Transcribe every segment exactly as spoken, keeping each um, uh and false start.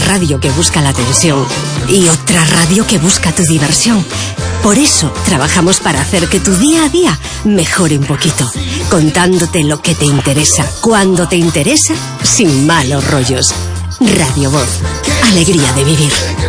radio que busca la atención y otra radio que busca tu diversión. Por eso trabajamos para hacer que tu día a día mejore un poquito, contándote lo que te interesa, cuando te interesa, sin malos rollos. Radio Voz, alegría de vivir.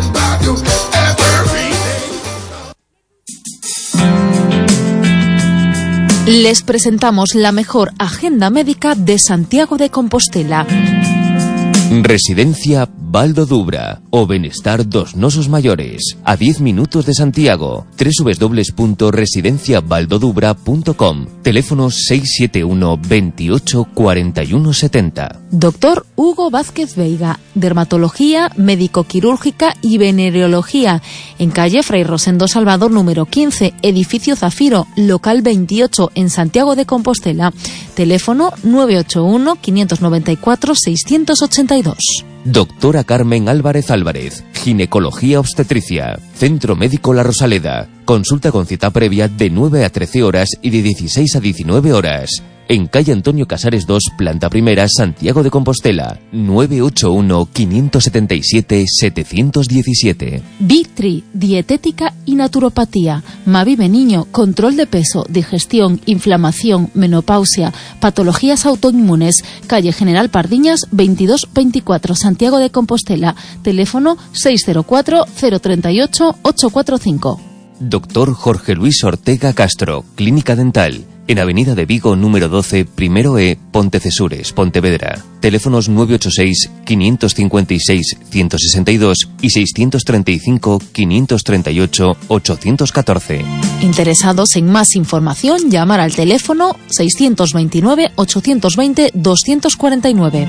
Les presentamos la mejor agenda médica de Santiago de Compostela. Residencia Val do Dubra, o benestar dos nosos maiores, a diez minutos de Santiago. doble u doble u doble u punto residencia valdodubra punto com. Teléfono seis siete uno, veintiocho, cuarenta y uno setenta. Doctor Hugo Vázquez Veiga, dermatología, médico-quirúrgica y venereología, en calle Fray Rosendo Salvador número quince, edificio Zafiro, local veintiocho, en Santiago de Compostela. Teléfono nueve ocho uno, quinientos noventa y cuatro, seiscientos ochenta y dos. Doctora Carmen Álvarez Álvarez, ginecología obstetricia, Centro Médico La Rosaleda. Consulta con cita previa de nueve a trece horas y de dieciséis a diecinueve horas. En calle Antonio Casares dos, planta primera, Santiago de Compostela. nueve ocho uno, quinientos setenta y siete, setecientos diecisiete. Vitri, dietética y naturopatía. Mavive Niño, control de peso, digestión, inflamación, menopausia, patologías autoinmunes. Calle General Pardiñas, veintidós veinticuatro, Santiago de Compostela. Teléfono seis cero cuatro, cero tres ocho, ocho cuatro cinco. Doctor Jorge Luis Ortega Castro, Clínica Dental. En Avenida de Vigo, número doce, primero E, Pontecesures, Pontevedra. Teléfonos nueve ocho seis, quinientos cincuenta y seis, ciento sesenta y dos y seiscientos treinta y cinco, quinientos treinta y ocho, ochocientos catorce. Interesados en más información, llamar al teléfono seiscientos veintinueve, ochocientos veinte, doscientos cuarenta y nueve.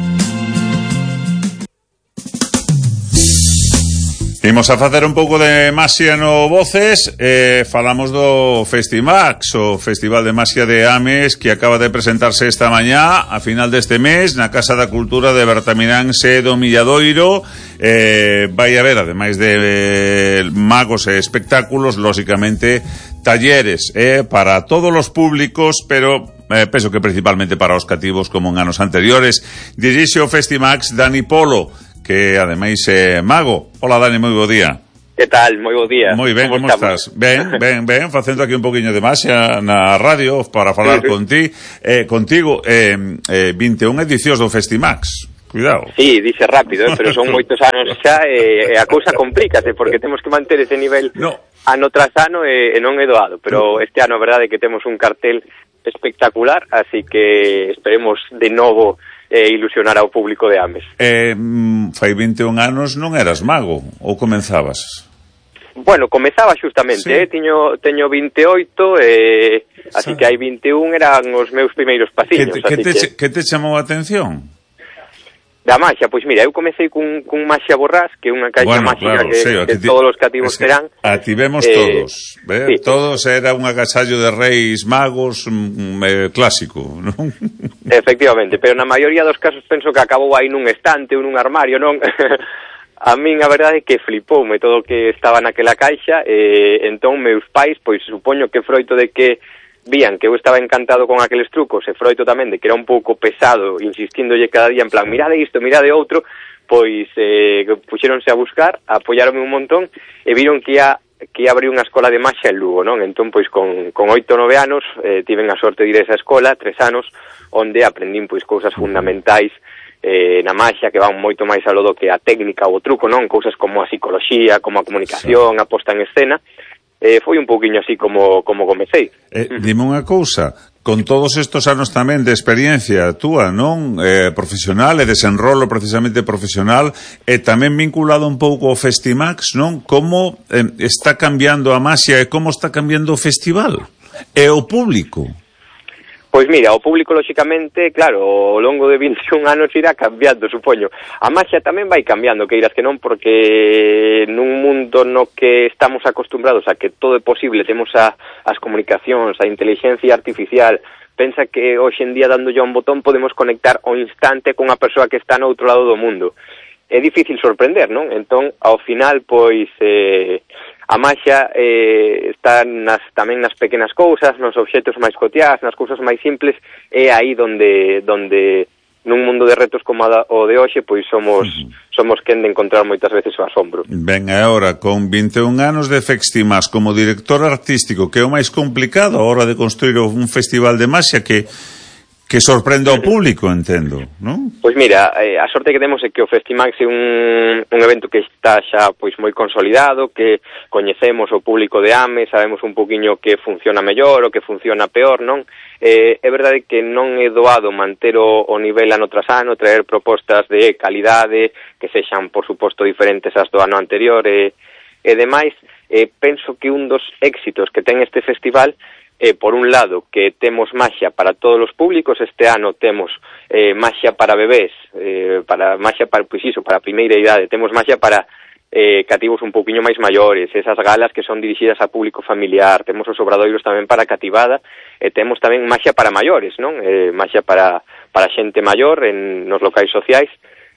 Imos a facer un pouco de maxia no Voces. eh, Falamos do Festimax, o Festival de Maxia de Ames, que acaba de presentarse esta mañá, a final deste mes, na Casa da Cultura de Bertaminanse do Milladoiro. eh, Vai haber, ademais de eh, magos e espectáculos, lóxicamente talleres eh, para todos os públicos, pero eh, penso que principalmente para os cativos, como en anos anteriores. Dirixe o Festimax Dani Polo, que ademais é mago. Hola Dani, moi bo día. Que tal? Moi bo día. Moi ben, como, como estás? Ben, ben, ben, facendo aquí un poquinho de maxia na radio para falar sí, sí. con ti, eh, contigo, eh, eh, vinte e unha edicións do Festimax. Cuidado. Sí, dice rápido, eh, pero son moitos anos xa e eh, a cousa complícase porque temos que manter ese nivel no. ano tras ano e, e non é doado, pero no. este ano a verdade é que temos un cartel espectacular, así que esperemos de novo e ilusionar ao público de Ames. Eh, fai vinte e un anos non eras mago, ou comenzabas? Bueno, comezaba xustamente, sí. eh? Tiño, teño vinte e oito, eh, así que hai vinte e un eran os meus primeiros pasiños. Que te, que te, que... que te chamou a atención? Da maxia, pois mira, eu comecei cun, cun maxia borrás, que é unha caixa bueno, máxica claro, que, sí, que ti, todos os cativos es que terán. A ti vemos eh, todos, eh? Sí. Todos era un agasallo de reis magos mm, eh, clásico, non? Efectivamente, pero na maioría dos casos penso que acabou aí nun estante ou nun armario, non? A min a verdade é que flipoume todo o que estaba naquela caixa, e entón meus pais, pois supoño que froito de que vían que eu estaba encantado con aqueles trucos e froito tamén de que era un pouco pesado insistíndolle cada día en plan, mirade isto, mirade outro, pois eh, puxéronse a buscar, apoiaronme un montón e viron que ia, que ia abrir unha escola de maxia en Lugo, non? Entón, pois con, con oito, nove anos eh, tiven a sorte de ir a esa escola, tres anos, onde aprendín pois cousas fundamentais eh, na maxia que van moito máis alo do que a técnica ou o truco, non? Cousas como a psicoloxía, como a comunicación, a posta en escena. Eh, foi un pouquiño así como, como comecei. Eh, dime unha cousa, con todos estos anos tamén de experiencia túa, non? Eh, profesional e desenrolo precisamente profesional e tamén vinculado un pouco ao Festimax, non? Como eh, está cambiando a maxia e como está cambiando o festival e o público? Pois mira, o público, lóxicamente, claro, ao longo de vinte e un anos irá cambiando, supoño. A maxia tamén vai cambiando, que irás que non, porque nun mundo no que estamos acostumbrados a que todo é posible, temos a, as comunicacións, a inteligencia artificial, pensa que hoxe en día dándolle a un botón podemos conectar ao instante con a persoa que está no outro lado do mundo. É difícil sorprender, non? Entón, ao final, pois... Eh, a maxia eh, está nas, tamén nas pequenas cousas, nos obxectos máis cotiás, nas cousas máis simples, é aí donde donde nun mundo de retos como o de hoxe, pois somos uh-huh. somos quen de encontrar moitas veces o asombro. Ben, agora, con vinte e un anos de Festimax como director artístico, que é o máis complicado a hora de construir un festival de maxia que que sorprende ao público, entendo, non? Pois mira, eh, a sorte que temos é que o Festimax é un, un evento que está xa pois moi consolidado, que coñecemos o público de AME, sabemos un poquinho que funciona mellor ou que funciona peor, non? Eh, é verdade que non é doado manter o, o nivel ano tras ano, traer propostas de calidade que sexan, por suposto, diferentes ás do ano anterior e, e demais. Eh, penso que un dos éxitos que ten este festival Eh, por un lado, que temos maxia para todos os públicos. Este ano temos eh, maxia para bebés, eh, para maxia para, pois iso, para a primeira idade, temos maxia para eh, cativos un pouquiño máis maiores, esas galas que son dirixidas a público familiar, temos os obradoiros tamén para cativada, e temos tamén maxia para maiores, non? Eh, maxia para, para xente maior en, nos locais sociais.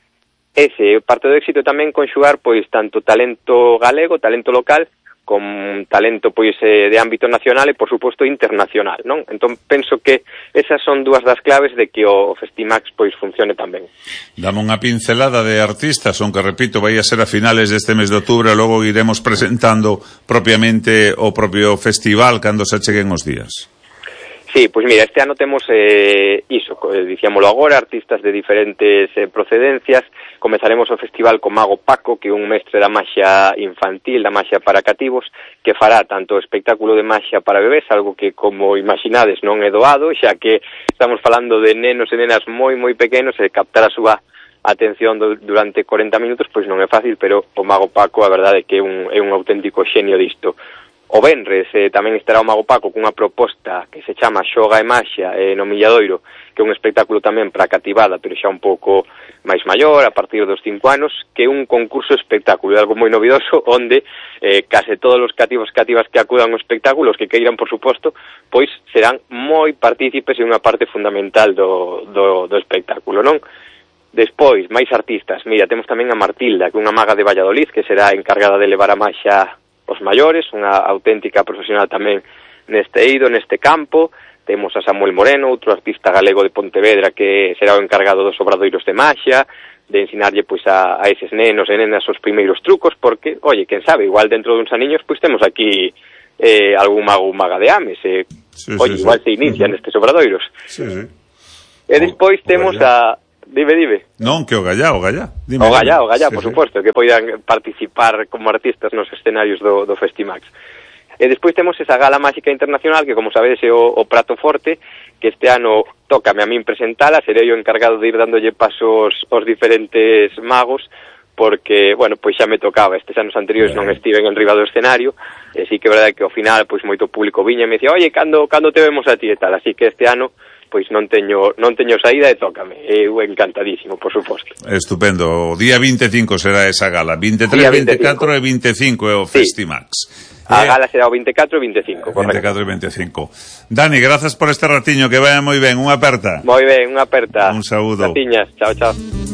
Ese, parte do éxito tamén conxugar, pois, tanto talento galego, talento local, con talento pois eh, de ámbito nacional e, por suposto, internacional, non? Entón, penso que esas son dúas das claves de que o Festimax pois funcione tan ben. Dame unha pincelada de artistas, aunque, repito, vai a ser a finales deste mes de outubro, logo iremos presentando propiamente o propio festival cando se cheguen os días. Sí, pois mira, este ano temos eh, iso, dicíamolo agora, artistas de diferentes eh, procedencias. Comezaremos o festival con Mago Paco, que é un mestre da maxia infantil, da maxia para cativos, que fará tanto o espectáculo de maxia para bebés, algo que, como imaginades, non é doado, xa que estamos falando de nenos e nenas moi, moi pequenos, e captar a súa atención do, durante corenta minutos, pois non é fácil, pero o Mago Paco, a verdade é que é un, é un auténtico xenio disto. O venres eh, tamén estará o Mago Paco cunha proposta que se chama Xoga e Maxia eh, no Milladoiro, que é un espectáculo tamén para cativada, pero xa un pouco máis maior, a partir dos cinco anos, que é un concurso espectáculo, algo moi novidoso, onde eh, case todos os cativos cativas que acudan ao espectáculo, os que queiran, por suposto, pois serán moi partícipes e unha parte fundamental do, do, do espectáculo, non? Despois, máis artistas. Mira, temos tamén a Martilda, que é unha maga de Valladolid, que será encargada de levar a maxia os maiores, unha auténtica profesional tamén neste eido, neste campo. Temos a Samuel Moreno, outro artista galego de Pontevedra, que será o encargado dos obradoiros de maxia, de ensinarlle pois a, a eses nenos e nenas os primeiros trucos, porque, oye, quen sabe, igual dentro duns aniños pois temos aquí eh, algún mago maga de Ames, eh, sí, oye, sí, igual sí. se inician uh-huh. estes obradoiros. Sí, sí. E despois temos a... Dime, dime. Non, que o Gallá, o Gallá. Dime, o Gallá, o Gallá, sí, por sí. suposto, que poidan participar como artistas nos escenarios do, do Festimax. E despois temos esa gala máxica internacional que, como sabedes, é o, o prato forte, que este ano tócame a min presentala, serei o encargado de ir dándolle pasos aos diferentes magos, porque, bueno, pois xa me tocaba, estes anos anteriores non estiven en riba do escenario, e sí que é verdade que ao final, pois moito público viña e me dicía, oye, cando, cando te vemos a ti e tal, así que este ano pois non teño non teño saída e tócame. Eu encantadísimo, por suposto. Estupendo. O día vinte e cinco será esa gala. vinte e tres, vinte e catro e vinte e cinco é o sí. Festimax. A eh, gala será o vinte e catro e vinte e cinco, correcto. vinte e catro e vinte e cinco. Dani, grazas por este ratiño, que vaya moi ben. Unha aperta. Moi ben, unha aperta. Un saúdo. Ratiñas. Chao, chao.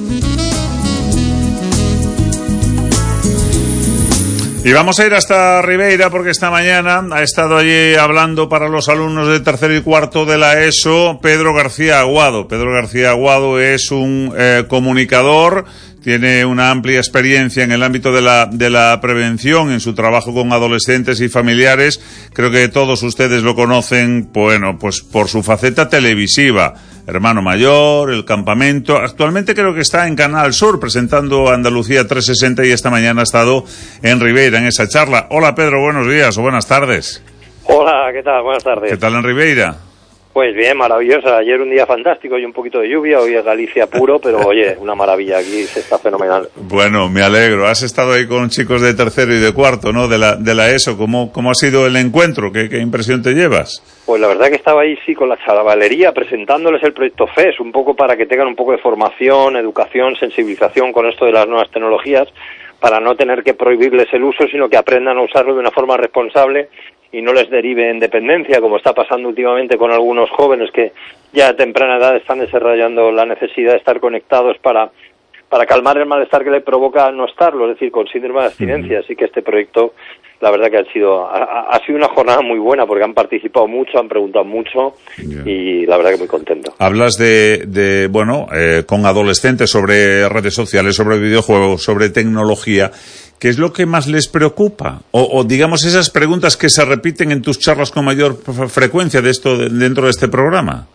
Y vamos a ir hasta Ribeira porque esta mañana ha estado allí hablando para los alumnos de tercero y cuarto de la ESO Pedro García Aguado. Pedro García Aguado es un eh, comunicador, tiene una amplia experiencia en el ámbito de la, de la prevención, en su trabajo con adolescentes y familiares. Creo que todos ustedes lo conocen, bueno, pues por su faceta televisiva. Hermano Mayor, El Campamento. Actualmente creo que está en Canal Sur presentando Andalucía trescientos sesenta y esta mañana ha estado en Ribeira en esa charla. Hola Pedro, buenos días o buenas tardes. Hola, ¿qué tal? Buenas tardes. ¿Qué tal en Ribeira? Pues bien, maravillosa. Ayer un día fantástico y un poquito de lluvia. Hoy es Galicia puro, pero oye, una maravilla. Aquí se está fenomenal. Bueno, me alegro. Has estado ahí con chicos de tercero y de cuarto, ¿no? De la, de la ESO. ¿Cómo, cómo ha sido el encuentro? ¿Qué, qué impresión te llevas? Pues la verdad que estaba ahí, sí, con la chavalería, presentándoles el proyecto F E S, un poco para que tengan un poco de formación, educación, sensibilización con esto de las nuevas tecnologías, para no tener que prohibirles el uso, sino que aprendan a usarlo de una forma responsable y no les derive en dependencia, como está pasando últimamente con algunos jóvenes que ya a temprana edad están desarrollando la necesidad de estar conectados para, para calmar el malestar que le provoca no estarlo, es decir, con síndrome de abstinencia. Así que este proyecto, la verdad que ha sido ha, ha sido una jornada muy buena porque han participado mucho, han preguntado mucho yeah. y la verdad que muy contento. Hablas de, de bueno, eh, con adolescentes sobre redes sociales, sobre videojuegos, sobre tecnología. ¿Qué es lo que más les preocupa? O, o digamos esas preguntas que se repiten en tus charlas con mayor frecuencia de esto de, dentro de este programa.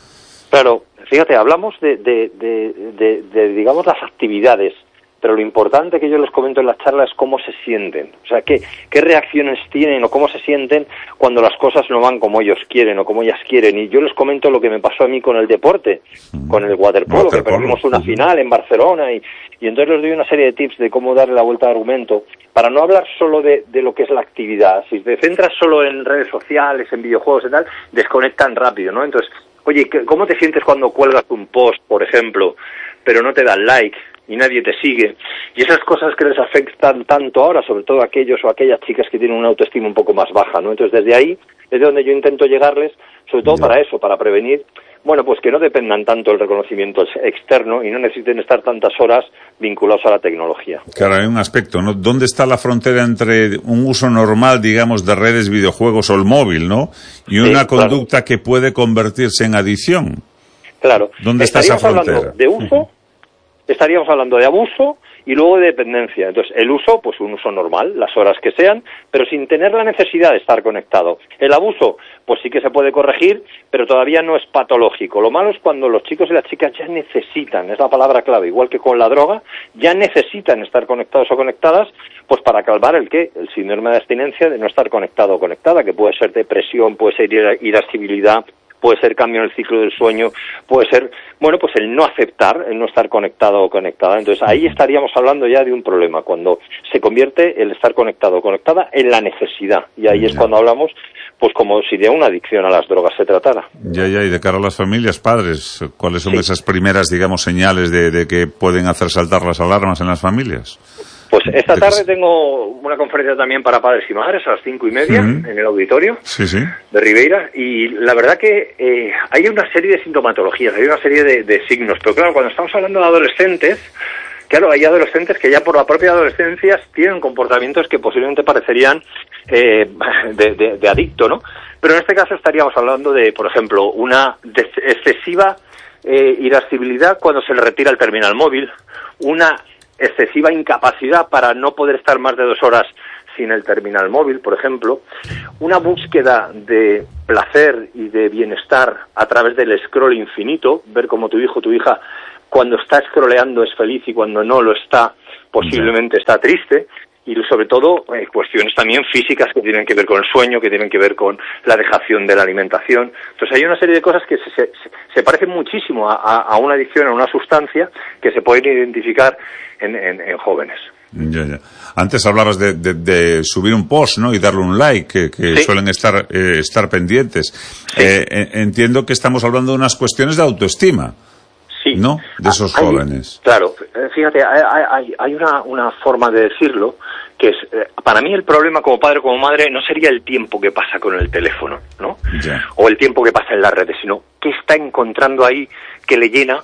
Claro, fíjate, hablamos de, de, de, de, de digamos las actividades. Pero lo importante que yo les comento en las charlas es cómo se sienten, o sea, qué, qué reacciones tienen o cómo se sienten cuando las cosas no van como ellos quieren o como ellas quieren. Y yo les comento lo que me pasó a mí con el deporte, mm. con el waterpolo, que perdimos una final en Barcelona y, y entonces les doy una serie de tips de cómo darle la vuelta al argumento para no hablar solo de, de lo que es la actividad. Si te centras solo en redes sociales, en videojuegos y tal, desconectan rápido, ¿no? Entonces, oye, ¿cómo te sientes cuando cuelgas un post, por ejemplo, pero no te dan like y nadie te sigue? Y esas cosas que les afectan tanto ahora, sobre todo a aquellos o aquellas chicas que tienen una autoestima un poco más baja, ¿no? Entonces, desde ahí es de donde yo intento llegarles, sobre todo para eso, para prevenir, bueno, pues que no dependan tanto del reconocimiento externo y no necesiten estar tantas horas vinculados a la tecnología. Claro, hay un aspecto, ¿no? ¿Dónde está la frontera entre un uso normal, digamos, de redes, videojuegos o el móvil, ¿no? Y una sí, conducta claro. que puede convertirse en adicción. Claro. ¿Dónde está esa frontera? Hablando de uso, uh-huh. estaríamos hablando de abuso y luego de dependencia. Entonces, el uso, pues un uso normal, las horas que sean, pero sin tener la necesidad de estar conectado. El abuso, pues sí que se puede corregir, pero todavía no es patológico. Lo malo es cuando los chicos y las chicas ya necesitan, es la palabra clave, igual que con la droga, ya necesitan estar conectados o conectadas, pues para calmar el qué, el síndrome de abstinencia de no estar conectado o conectada, que puede ser depresión, puede ser irascibilidad, puede ser cambio en el ciclo del sueño, puede ser, bueno, pues el no aceptar, el no estar conectado o conectada. Entonces ahí estaríamos hablando ya de un problema, cuando se convierte el estar conectado o conectada en la necesidad. Y ahí es cuando hablamos, pues como si de una adicción a las drogas se tratara. Ya, ya, y de cara a las familias, padres, ¿cuáles son sí. esas primeras, digamos, señales de, de que pueden hacer saltar las alarmas en las familias? Pues esta tarde tengo una conferencia también para padres y madres a las cinco y media uh-huh. en el auditorio sí, sí. de Ribeira y la verdad que eh, hay una serie de sintomatologías, hay una serie de, de signos, pero claro, cuando estamos hablando de adolescentes, claro, hay adolescentes que ya por la propia adolescencia tienen comportamientos que posiblemente parecerían eh, de, de, de adicto, ¿no? Pero en este caso estaríamos hablando de, por ejemplo, una excesiva eh, irascibilidad cuando se le retira el terminal móvil, una excesiva incapacidad para no poder estar más de dos horas sin el terminal móvil, por ejemplo, una búsqueda de placer y de bienestar a través del scroll infinito, ver cómo tu hijo o tu hija cuando está scrolleando es feliz y cuando no lo está, posiblemente está triste, y sobre todo eh, cuestiones también físicas que tienen que ver con el sueño, que tienen que ver con la dejación de la alimentación. Entonces hay una serie de cosas que se, se, se parecen muchísimo a, a, a una adicción, a una sustancia que se pueden identificar en, en, en jóvenes. Ya, ya. Antes hablabas de, de, de subir un post, ¿no? Y darle un like, que, que sí. suelen estar, eh, estar pendientes. Sí. Eh, entiendo que estamos hablando de unas cuestiones de autoestima. Sí. ¿No? De esos hay, jóvenes. Claro, fíjate, hay, hay, hay una, una forma de decirlo que es, eh, para mí el problema como padre o como madre no sería el tiempo que pasa con el teléfono, ¿no? Ya. O el tiempo que pasa en las redes, sino qué está encontrando ahí que le llena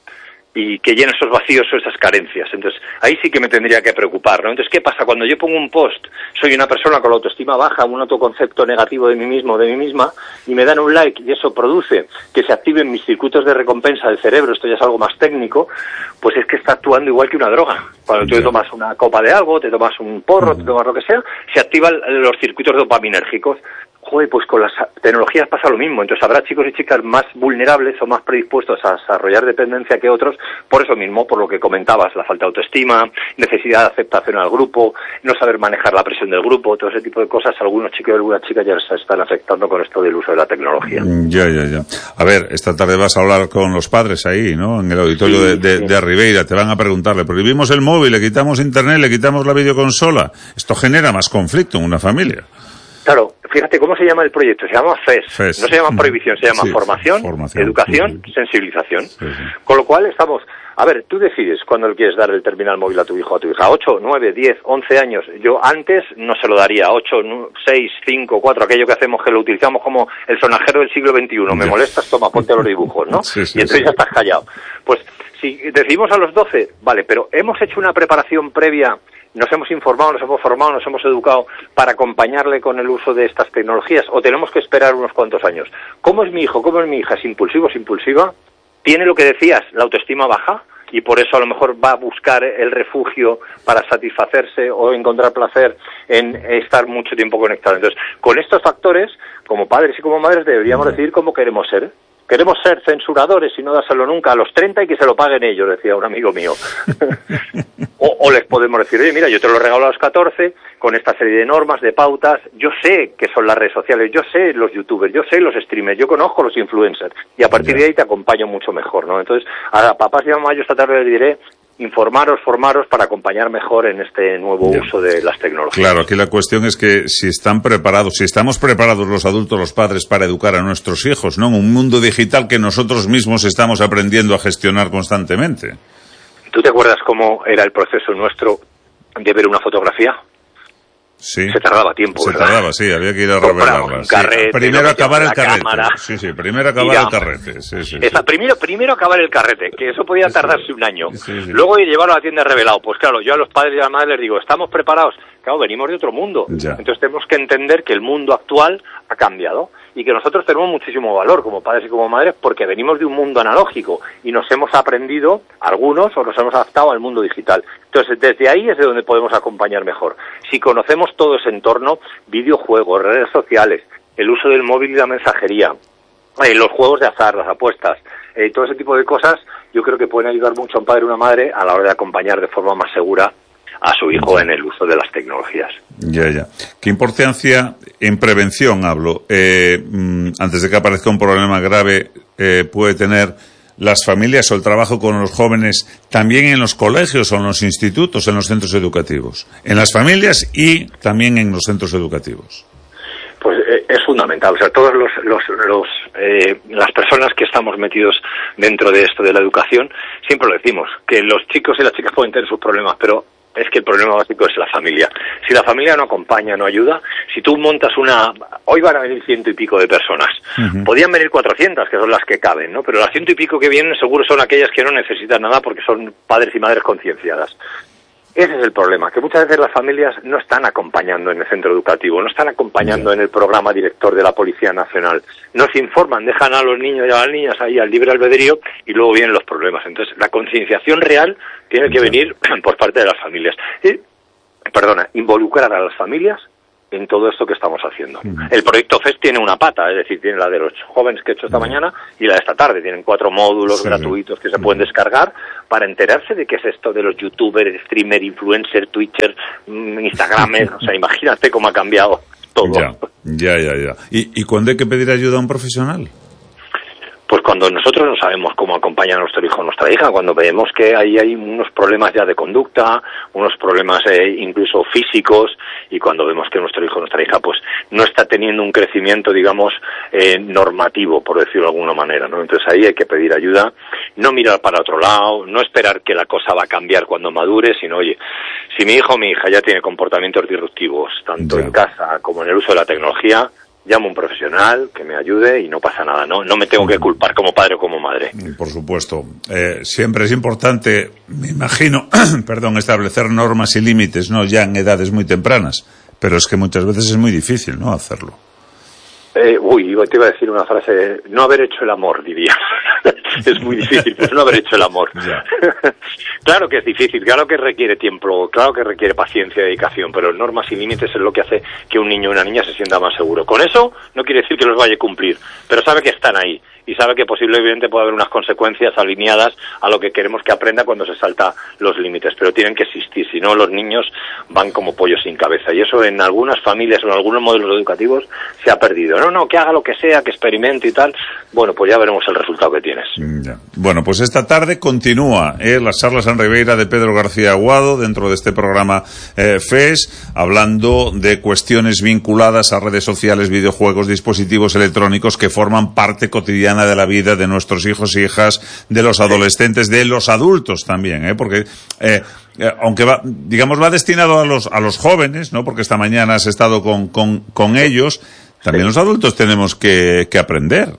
y que llena esos vacíos o esas carencias. Entonces, ahí sí que me tendría que preocupar, ¿no? Entonces, ¿qué pasa? Cuando yo pongo un post, soy una persona con la autoestima baja, un autoconcepto negativo de mí mismo, de mí misma, y me dan un like y eso produce que se activen mis circuitos de recompensa del cerebro, esto ya es algo más técnico, pues es que está actuando igual que una droga. Cuando tú te tomas una copa de algo, te tomas un porro, uh-huh. te tomas lo que sea, se activan los circuitos dopaminérgicos. Joder, pues con las tecnologías pasa lo mismo. Entonces habrá chicos y chicas más vulnerables o más predispuestos a desarrollar dependencia que otros, por eso mismo, por lo que comentabas, la falta de autoestima, necesidad de aceptación al grupo, no saber manejar la presión del grupo, todo ese tipo de cosas. Algunos chicos y algunas chicas ya se están afectando con esto del uso de la tecnología. Ya, ya, ya. A ver, esta tarde vas a hablar con los padres ahí, ¿no? En el auditorio sí, de, de, sí. de Ribeira. Te van a preguntar, le prohibimos el móvil, le quitamos internet, le quitamos la videoconsola. Esto genera más conflicto en una familia. Claro, fíjate cómo se llama el proyecto, se llama F E S, F E S. No se llama prohibición, se llama sí, formación, formación, educación, sí. sensibilización. Sí, sí. Con lo cual estamos, a ver, tú decides cuándo le quieres dar el terminal móvil a tu hijo o a tu hija, ocho, nueve, diez, once años. Yo antes no se lo daría, ocho, seis, cinco, cuatro, aquello que hacemos que lo utilizamos como el sonajero del siglo veintiuno. Me molestas, toma, ponte a los dibujos, ¿no? Sí, sí, y entonces sí. ya estás callado. Pues si decidimos a los doce, vale, pero hemos hecho una preparación previa nos hemos informado, nos hemos formado, nos hemos educado para acompañarle con el uso de estas tecnologías, o tenemos que esperar unos cuantos años. ¿Cómo es mi hijo? ¿Cómo es mi hija? ¿Es impulsivo? ¿Es impulsiva? ¿Tiene lo que decías, la autoestima baja? Y por eso a lo mejor va a buscar el refugio para satisfacerse o encontrar placer en estar mucho tiempo conectado. Entonces, con estos factores, como padres y como madres, deberíamos decidir cómo queremos ser. Queremos ser censuradores y no dárselo nunca a los treinta y que se lo paguen ellos, decía un amigo mío. o, o les podemos decir, oye, mira, yo te lo regalo a los catorce, con esta serie de normas, de pautas, yo sé qué son las redes sociales, yo sé los youtubers, yo sé los streamers, yo conozco los influencers, y a partir de ahí te acompaño mucho mejor, ¿no? Entonces, a papás y a mamás yo esta tarde les diré, informaros, formaros para acompañar mejor en este nuevo yeah. uso de las tecnologías. Claro, aquí la cuestión es que si están preparados, si estamos preparados los adultos, los padres, para educar a nuestros hijos, ¿no? En un mundo digital que nosotros mismos estamos aprendiendo a gestionar constantemente. ¿Tú te acuerdas cómo era el proceso nuestro de ver una fotografía? Sí. Se tardaba tiempo, Se ¿verdad? tardaba, sí, había que ir a revelarla. Sí. Primero acabar el carrete. Cámara, sí, sí, primero acabar el carrete. Sí, sí, Esa, sí. Primero, primero acabar el carrete, que eso podía tardarse un año. Sí, sí. Luego llevarlo a la tienda revelado. Pues claro, yo a los padres y a las madres les digo, ¿estamos preparados? Claro, venimos de otro mundo. Ya. Entonces tenemos que entender que el mundo actual ha cambiado y que nosotros tenemos muchísimo valor como padres y como madres porque venimos de un mundo analógico y nos hemos aprendido, algunos, o nos hemos adaptado al mundo digital. Entonces, desde ahí es de donde podemos acompañar mejor. Si conocemos todo ese entorno, videojuegos, redes sociales, el uso del móvil y la mensajería, eh, los juegos de azar, las apuestas, eh, todo ese tipo de cosas, yo creo que pueden ayudar mucho a un padre y una madre a la hora de acompañar de forma más segura a su hijo en el uso de las tecnologías. Ya, ya. ¿Qué importancia en prevención hablo? Eh, antes de que aparezca un problema grave, eh, puede tener las familias o el trabajo con los jóvenes también en los colegios o en los institutos, en los centros educativos? En las familias y también en los centros educativos. Pues eh, es fundamental. O sea, todos los, los, los eh, las personas que estamos metidos dentro de esto de la educación, siempre lo decimos, que los chicos y las chicas pueden tener sus problemas, pero es que el problema básico es la familia. Si la familia no acompaña, no ayuda, si tú montas una... Hoy van a venir ciento y pico de personas. Uh-huh. Podían venir cuatrocientas, que son las que caben, ¿no? Pero las ciento y pico que vienen seguro son aquellas que no necesitan nada porque son padres y madres concienciadas. Ese es el problema, que muchas veces las familias no están acompañando en el centro educativo, no están acompañando yeah. en el programa director de la Policía Nacional. No se informan, dejan a los niños y a las niñas ahí al libre albedrío y luego vienen los problemas. Entonces, la concienciación real tiene que venir por parte de las familias. Y, perdona, involucrar a las familias en todo esto que estamos haciendo. Uh-huh. El proyecto F E S tiene una pata, es decir, tiene la de los jóvenes que he hecho esta uh-huh. mañana y la de esta tarde. Tienen cuatro módulos sí. gratuitos que se uh-huh. pueden descargar para enterarse de qué es esto de los youtubers, streamer, influencer, twitcher, instagramers. O sea, imagínate cómo ha cambiado todo. Ya, ya, ya. ya. ¿Y, ¿Y cuándo hay que pedir ayuda a un profesional? Pues cuando nosotros no sabemos cómo acompañar a nuestro hijo o nuestra hija, cuando vemos que ahí hay unos problemas ya de conducta, unos problemas eh, incluso físicos, y cuando vemos que nuestro hijo o nuestra hija pues no está teniendo un crecimiento, digamos, eh, normativo, por decirlo de alguna manera, ¿no? Entonces ahí hay que pedir ayuda, no mirar para otro lado, no esperar que la cosa va a cambiar cuando madure, sino, oye, si mi hijo o mi hija ya tiene comportamientos disruptivos, tanto yeah. en casa como en el uso de la tecnología, llamo a un profesional que me ayude y no pasa nada, no no me tengo que culpar como padre o como madre. Por supuesto. Eh, siempre es importante, me imagino, perdón, establecer normas y límites, ¿no? Ya en edades muy tempranas, pero es que muchas veces es muy difícil, ¿no? Hacerlo. Eh, uy, te iba a decir una frase, no haber hecho el amor, diría. Es muy difícil, pero no haber hecho el amor. Claro que es difícil, claro que requiere tiempo, claro que requiere paciencia y dedicación, pero normas y límites es lo que hace que un niño o una niña se sienta más seguro. Con eso no quiere decir que los vaya a cumplir, pero sabe que están ahí y sabe que posiblemente puede haber unas consecuencias alineadas a lo que queremos que aprenda cuando se salta los límites, pero tienen que existir, si no los niños van como pollos sin cabeza, y eso en algunas familias o en algunos modelos educativos se ha perdido. No, no, que haga lo que sea, que experimente y tal. Bueno, pues ya veremos el resultado que tienes. Ya. Bueno, pues esta tarde continúa eh, las charlas en Ribeira de Pedro García Aguado dentro de este programa eh, F E S, hablando de cuestiones vinculadas a redes sociales, videojuegos, dispositivos electrónicos que forman parte cotidiana de la vida de nuestros hijos y hijas, de los adolescentes, de los adultos también, ¿eh? Porque eh, eh, aunque va, digamos, va destinado a los a los jóvenes, ¿no? Porque esta mañana has estado con con, con ellos. También sí. Los adultos tenemos que, que aprender.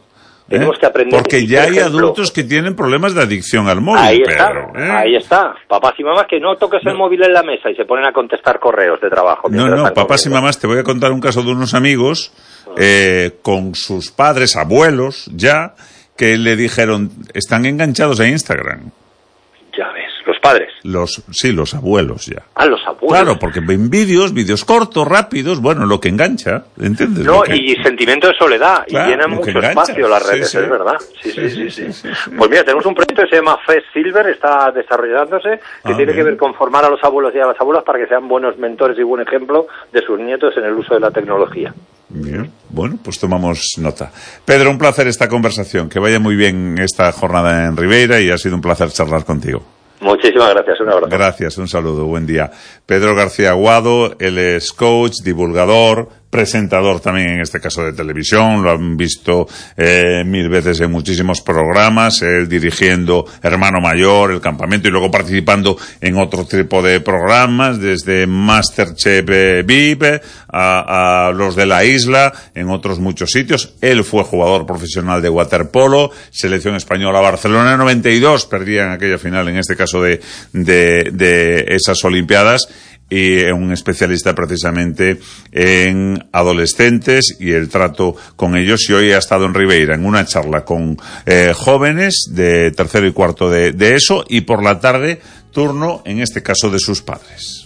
Tenemos ¿Eh? que aprender. Porque ya hay ejemplo, adultos que tienen problemas de adicción al móvil. Ahí Pedro, está, ¿eh? ahí está. Papás y mamás que no toques no. el móvil en la mesa y se ponen a contestar correos de trabajo. No, no, papás corriendo. y mamás, te voy a contar un caso de unos amigos eh, con sus padres, abuelos, ya, que le dijeron, están enganchados a Instagram. Ya ves, los padres. Los, sí, los abuelos ya. Ah, los abuelos. Claro, porque ven vídeos, vídeos cortos, rápidos, bueno, lo que engancha, ¿entiendes? No, que... y sentimiento de soledad, claro, y llenan mucho espacio las redes, sí, sí. es verdad. Sí sí sí, sí, sí, sí, sí. Pues mira, tenemos un proyecto que se llama Fest Silver, está desarrollándose, que ah, tiene bien. que ver con formar a los abuelos y a las abuelas para que sean buenos mentores y buen ejemplo de sus nietos en el uso de la tecnología. Bien, bueno, pues tomamos nota. Pedro, un placer esta conversación, que vaya muy bien esta jornada en Ribeira y ha sido un placer charlar contigo. Muchísimas gracias, un abrazo. Gracias, un saludo, buen día. Pedro García Aguado, él es coach, divulgador, presentador también en este caso de televisión, lo han visto eh, mil veces en muchísimos programas, él dirigiendo Hermano Mayor, El Campamento y luego participando en otro tipo de programas, desde Masterchef eh, V I P a, a los de la isla, en otros muchos sitios. Él fue jugador profesional de waterpolo, selección española Barcelona noventa y dos, perdía en aquella final, en este caso de, de, de esas Olimpiadas, y un especialista precisamente en adolescentes y el trato con ellos, y hoy ha estado en Ribeira en una charla con eh, jóvenes de tercero y cuarto de, de eso, y por la tarde turno en este caso de sus padres.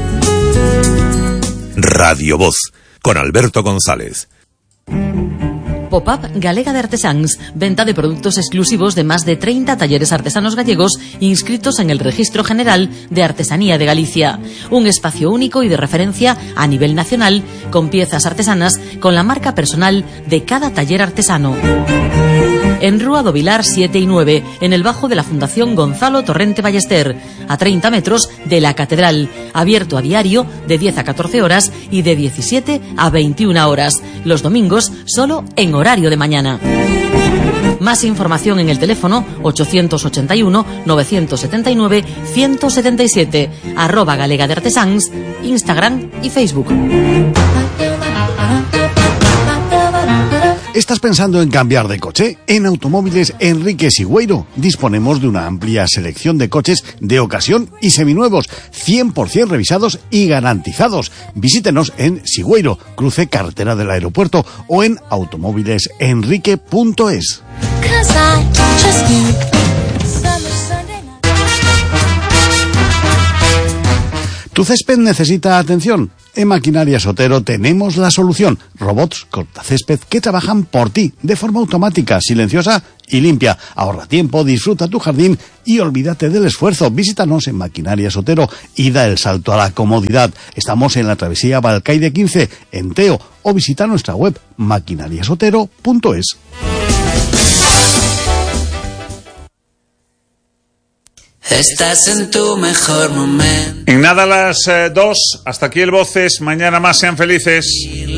Radio Voz con Alberto González. Pop-up Galega de Artesans, venta de productos exclusivos de más de treinta talleres artesanos gallegos inscritos en el Registro General de Artesanía de Galicia. Un espacio único y de referencia a nivel nacional, con piezas artesanas con la marca personal de cada taller artesano. En Rúa do Vilar siete y nueve, en el bajo de la Fundación Gonzalo Torrente Ballester, a treinta metros de la Catedral, abierto a diario de diez a catorce horas y de diecisiete a veintiuna horas, los domingos solo en horario de mañana. Más información en el teléfono ochocientos ochenta y uno, novecientos setenta y nueve, ciento setenta y siete, arroba Galega de Artesans, Instagram y Facebook. ¿Estás pensando en cambiar de coche? En Automóviles Enrique Sigüeiro disponemos de una amplia selección de coches de ocasión y seminuevos, cien por ciento revisados y garantizados. Visítenos en Sigüeiro, cruce carretera del aeropuerto, o en automóviles enrique punto es. ¿Tu césped necesita atención? En Maquinaria Sotero tenemos la solución. Robots cortacésped que trabajan por ti de forma automática, silenciosa y limpia. Ahorra tiempo, disfruta tu jardín y olvídate del esfuerzo. Visítanos en Maquinaria Sotero y da el salto a la comodidad. Estamos en la travesía Balcaide quince, en Teo, o visita nuestra web maquinaria sotero punto es. Estás en tu mejor momento. En nada las eh, dos, hasta aquí el Voces, mañana más, sean felices.